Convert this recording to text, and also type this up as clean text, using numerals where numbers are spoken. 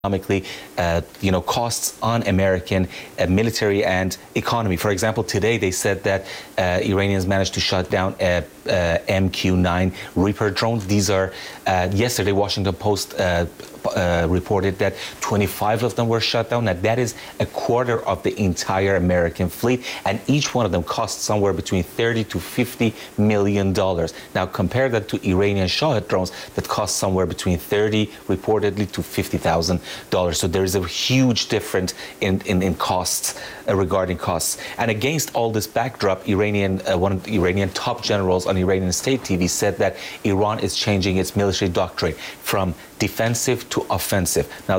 economically, costs on American military and economy. For example, today they said that Iranians managed to shut down MQ-9 Reaper drones. These are, yesterday, Washington Post reported that 25 of them were shut down. Now, that is a quarter of the entire American fleet, and each one of them costs somewhere between $30 to $50 million. Now, compare that to Iranian Shahed drones that cost somewhere between $30, reportedly, to $50,000. So there is a huge difference in costs, regarding costs. And against all this backdrop, one of the Iranian top generals on Iranian state TV said that Iran is changing its military doctrine from defensive to offensive. Now,